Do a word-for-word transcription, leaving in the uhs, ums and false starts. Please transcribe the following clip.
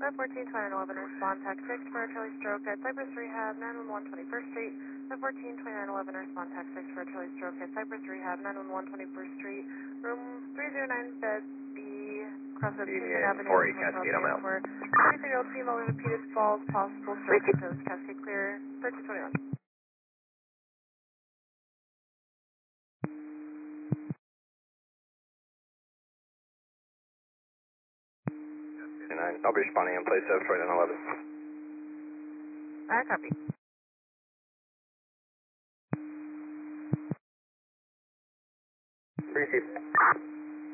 five fourteen, twenty-nine eleven, respond, tax six for Charlie Stroke at Cypress Rehab, nine one one, twenty-first Street. five fourteen, twenty-nine eleven, respond, tax six for Charlie Stroke at Cypress Rehab, nine one one, twenty-first Street. Room three oh nine, bed B, cross at Tuesday Avenue. four eight Cascade, I'm out. twenty-three-year-old female with repeated falls, possible stroke symptoms, Cascade clear, thirteen twenty-one. I'll be responding in place of twenty-nine eleven. I copy. Appreciate it.